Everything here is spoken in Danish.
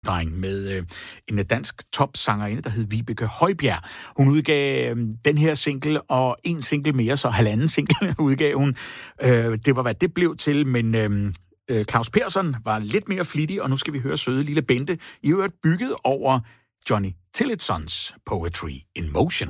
dreng med en dansk topsangerinde, der hed Vibeke Højbjerg. Hun udgav den her single, og en single mere, så halvanden single udgav hun. Det var, hvad det blev til, men Claus Persson var lidt mere flittig, og nu skal vi høre søde lille Bente, i øvrigt bygget over Johnny Tillitsons Poetry in Motion.